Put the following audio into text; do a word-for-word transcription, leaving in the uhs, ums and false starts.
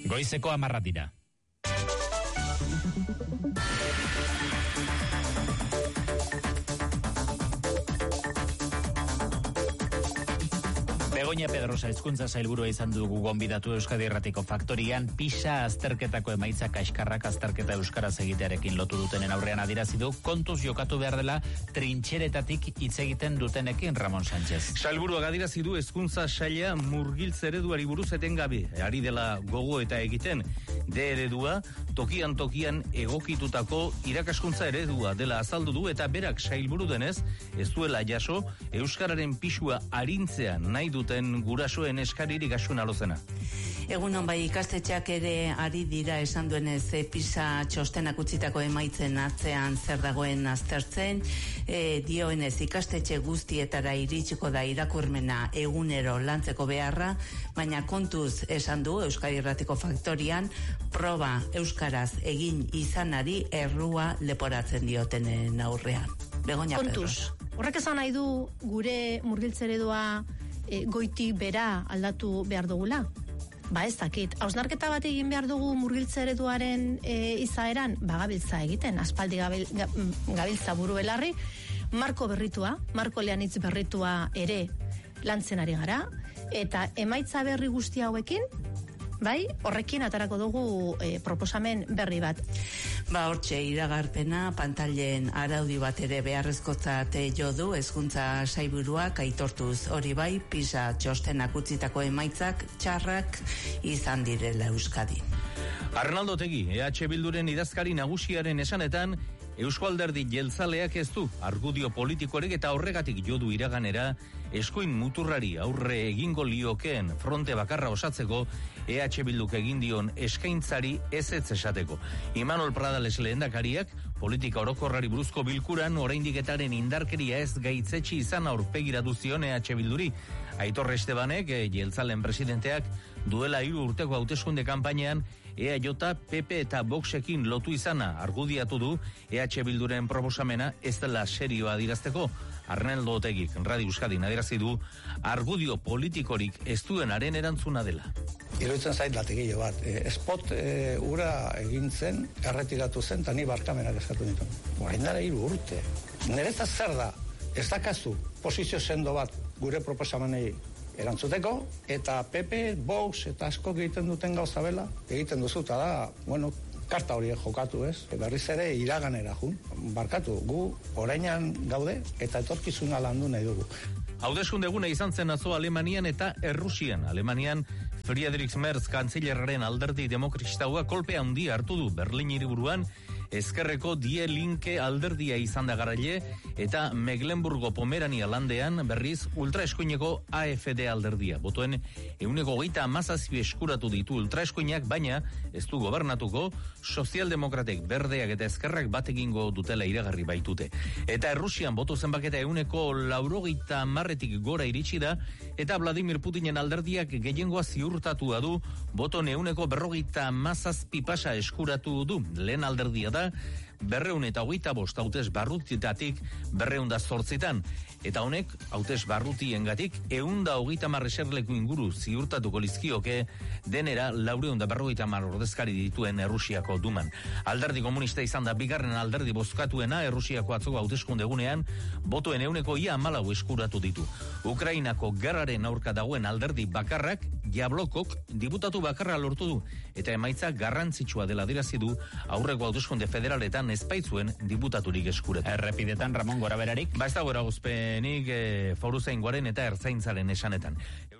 Goizeko hamarra dira. Begoña Pedrosa hezkuntza sailburua izan dugu gonbidatu Euskadi Irratiko Faktorian. PISA azterketako emaitza kaskarrak azterketa euskaraz egitearekin lotu dutenen aurrean adierazi du kontuz jokatu behar dela trintxeretatik hitz egiten dutenekin. Ramon Sánchez. Sailburuak adierazi du hezkuntza saila murgiltze ereduari buruz etengabe ari dela gogo eta egiten. D eredua tokian tokian egokitutako irakaskuntza eredua dela azaldu du eta berak sailburu denez ez duela jaso euskararen pisua arintzea nahi duten gurasoen eskaririk asun alozena. Egunon bai, ikastetxeak ere ari dira esan duenez e, PISA txostenak utzitako emaitzen atzean zer dagoen aztertzen, e, dioenez ikastetxe guztietara iritsiko da irakurmena egunero lantzeko beharra, baina kontuz esan du Euskadi Irratiko Faktorian proba euskaraz egin izanari errua leporatzen diotenen aurrean. Begoña Kontuz, horrek esan nahi du gure murgiltze eredua e, goiti bera aldatu behar dugula? Ba ez dakit, hausnarketa bat egin behar dugu murgiltze ereduaren e, izaeran, ba gabiltza egiten, aspaldi gabil, gabiltza buru belarri, marko berritua, marko leanitz berritua ere lantzen ari gara, eta emaitza berri guzti hauekin, bai, horrekin atarako dugu e, proposamen berri bat. Ba hortxe iragarpena pantailen araudi bat ere beharrezkotzat jo du hezkuntza sailburuak aitortuz hori bai PISA txostenak utzitako emaitzak txarrak izan direla Euskadi. Arnaldo Otegi, E H Bilduren idazkari nagusiaren esanetan, Eusko Alderdi jeltzaleak ez du argudio politikorik eta horregatik jodu iraganera eskuin muturrari aurre egingo liokeen fronte bakarra osatzeko E H Bilduk egin dion eskaintzari ez ez esateko. Imanol Pradales lehendakariak politika orokorrari buruzko bilkuran oraindik etaren indarkeria ez gaitzetsi izan aurpegiratu zion E H Bilduri. Aitor Estebanek, e, jeltzalen presidenteak, duela hiru urteko hauteskunde kanpainean E A J, P P eta Voxekin lotu izana argudiatu du E H Bilduren proposamena ez dela serioa adirazteko. Arnaldo Otegik, Radio Euskadin adierazi du argudio politikorik ez duenaren erantzuna dela. Iruditzen zait lategillo bat. E, spot e, ura egintzen, erretiratu zen, eta ni barkamenak eskatu ditu. Orain dara hiru urte. Nerezat zer da, ez dakazu posizio sendo bat gure proposamenei erantzuteko, eta P P, Vox eta asko egiten duten gauza bela, egiten duzu, eta da, bueno, karta horiek jokatu, ez? Berriz ere iraganera jun. Barkatu, gu orainan gaude, eta etorkizuna landu nahi dugu. Hauteskunde eguna izan zen atzo Alemanian eta Errusian. Alemanian, Friedrich Merz kantzilerraren alderdi demokratistaua kolpea handia hartu du Berlin hiriburuan, ezkerreko Die Linke alderdia izan da garaile, eta Mecklenburgo Pomerania landean berriz ultraeskuineko A F D alderdia. Botoen euneko geita amazazpi eskuratu ditu ultraeskuinak, baina ez du gobernatuko, sozialdemokratek, berdeak eta ezkerrak bat egingo dutela iragarri baitute. Eta Errusian boto zenbaketa euneko laurogeita marretik gora iritsi da, eta Vladimir Putinen alderdiak gehiengoa ziurtatua du, boton euneko berrogeita amazazpi pasa eskuratu du. Lehen alderdia da berreun eta hogeita bost hautes barrutietatik berreun da zortzitan. Eta honek, hautes barrutiengatik, eunda hogeita marreserleku inguru ziurtatuko lizkioke denera laureun da berrogeita mar ordezkari dituen Errusiako duman. Alderdi komunista izan da bigarren alderdi bozkatuena Errusiako atzoko hauteskunde egunean, botoen euneko ia amalau eskuratu ditu. Ukrainako gerraren aurka dagoen alderdi bakarrak, Jablokok, diputatu bakarra lortu du, eta emaitza garrantzitsua dela adierazi du aurreko hauteskunde federaletan ezpaitzuen diputaturik eskuratu. Errepidetan Ramon Goraberarik. Ba ez dago eragozpenik e, foruzaingoaren eta ertzaintzaren esanetan.